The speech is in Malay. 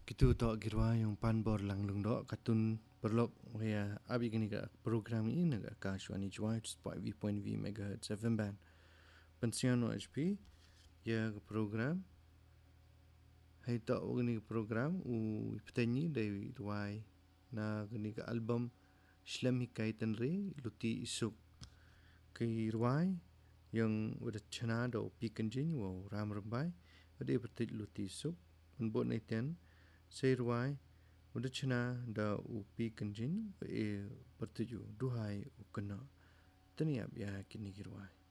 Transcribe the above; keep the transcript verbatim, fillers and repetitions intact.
Gitu tok girwa yung panbor lang lung do katun perlok ya abi gini ka program ini naga ka shwani jwa point v point v megahertz F M band pensiano H P ya program hay tok gini program u petanyi dari ruai na gini ka album Shlam Hikaitan Re Luti Isuk kay ruai yang udah chana do pikanjin wo ram rambai udah bertit luti isuk unbon naitian say ruai udah chana da upi kanjin e bertuju duhai ukena tani ab ya kini girwai